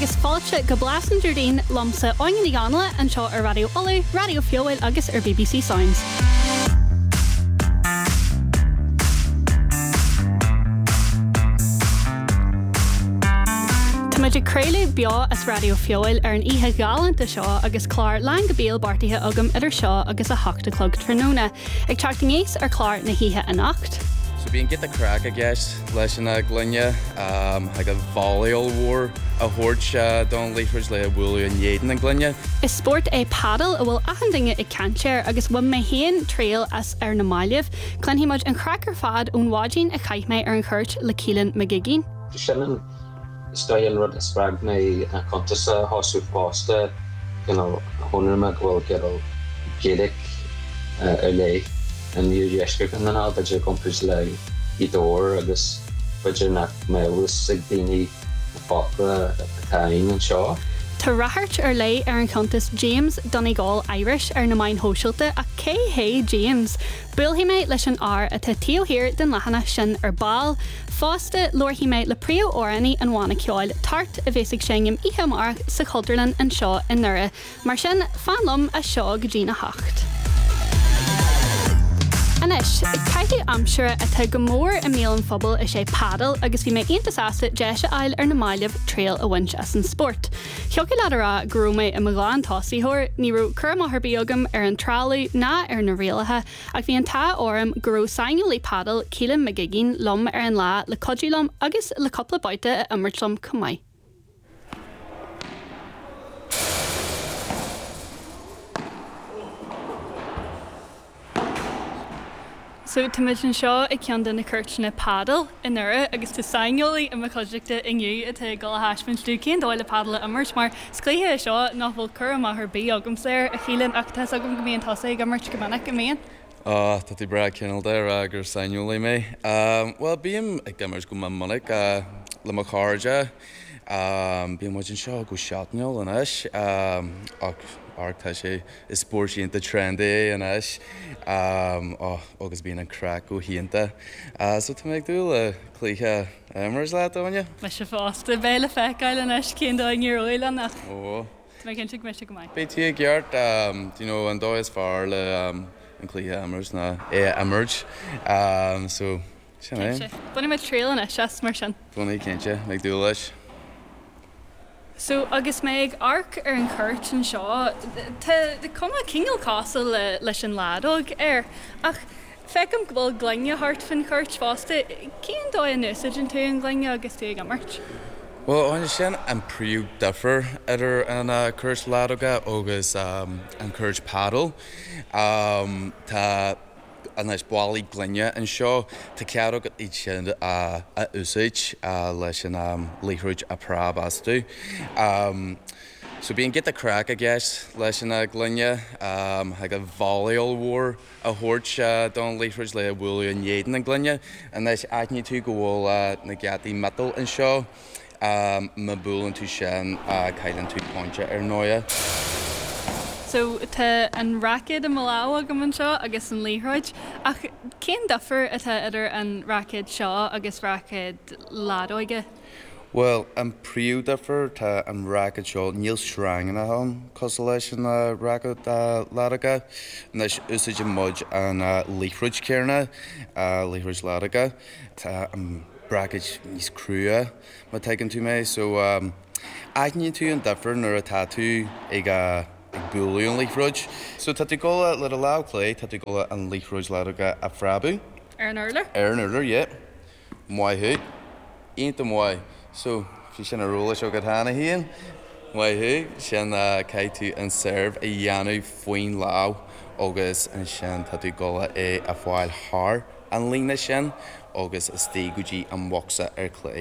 agus fáilte go blasan Jardín lomsa oingin i ganla an seo ar Radio Olu, Radio Fuel agus ar BBC Sounds. Táidir creileadh beo as Radio Fuel ar an ihe galanta seo agus clár lean go béal bartaithe agam idir seo agus a 8 clog tróna. Ag teachta níos ar clár na hithe an 8. So bíon get a crack, I guess, leis na glunne, ag a volleyball war a hort don leithris le bhfuil an éidean na glunne. Is sport é paddle a bhfuil ahandinge i cantéir agus bhain me héan trail as ar na máileh, clanhí muid an crackar fad ón bháidín a chaithmé ar an chuirt le Cílan McGiggin. Shannon Stoyan rud is sprag me a contest hosu posta, honor me gwel gero gedig lei en you yeshkik and then all the compus le idor agus budget na me was sigdini fakra tain and shaw. Tá rathart ar lei ar an contest James Donegal Irish ar na main hóisiilta a cé hé James. Builhí méid leis an ár a tá tíohír den lehanana sin ar ball. Fásta luirhí méid le príomh oraní an bhána ceáil tart a bhésigh séingim ihe mar sa Culterland an seo in nura. Mar sin fanlum a seo go dtí na 8. Anis, caiithí amsúra atá go mór a mélan phobal is sé paddle agus bhí mé aontas asfa deise ail ar na máileh trail a bhaint as an sport. Cheocha leadará gurú mé i mgáin tosaíthóir, ní rú cur maitharbí agam ar an trálaí ná ar na réalathe, ag bhí an tá orm gurú saingúlaí paddle Cílan McGiggin lom ar an lá le codúlam agus le coppla baite a imirtlam cumáid. So táid an seo ag cean den na cuirt na paddle in nura agus tá saingúlaí i mcodíachta inniu atá go haismin slú cén dóil le paddle a mirt mar sclaithe seo nach bhfuil cur maitharbí agam sair a Cílan ach tá agam go mbeon tosaigh go mirt go minic go mbeon. Tá tí bra cinnal de gur saingúlaí mé. Well, bíam ag gamirt go minic le mo cháirde, bíam muid an seo go seaatneol an is ach tá sé is spórtí the trendy an is agus bíon an crack go hianta. So tá méid dú le clíthe mars le aine? Me se fásta béle feicáil an is cén dáin ar oil an nach. Tá mé cinn me go maiid. Bétí a gceart an dó is far le an clíthe mars na é emerge. So sin é. Buna me trail an is as mar sin. Buna cinnte, méid dú leis. So agus méid arc ar an cuirt an seo, tá cuma Kingle Castle leis an ládóg ar ach feicim go bhfuil glunne hart fan cuirt fásta, cían dó an nusid an tú an glunne agus tú ag amart? Well, áine sin an príomh difer idir an cuirt ládóga agus an cuirt paddle. Tá an is bálaí glunne an seo tá cead agad iad sin a úsáid leis an líthúid a práb as tú. So bíon get a crack, I guess, leis an glunne ag a volleyball war a hort don líthúid le bhfuil an éidean na glunne an is aithní tú go bhfuil na gceadaí metal an seo ma búlann tú sin caiilann tú pointe ar nóia. So tá an rackid am Malawi go man seo agus an líthróid ach cén duffer atá idir an rackid seo agus rackid ládóige? Well, an príomh duffer tá an rackid seo níl srang na hon cos leis an rackid ládaga nes úsáid an muid an líthróid céirna líthróid ládaga tá an brackid níos crua má tegann tú mé so aithníonn tú an duffer nuair atá tú ag búlú an líthróid. So tá tú gola le a láclé tá tú gola an líthróid ládaga a phreabú. Ar an urlar? Ar an urlar, yeah. Mhaithú. Ionta mhaith. So fi sin a róla seo go hána híon. Mhaithú sin caiith tú an serve a dhéanamh faoin lá agus an sin tá tú gola é a fháil thar an lína sin agus is tí go dtí an mhoxa ar clé.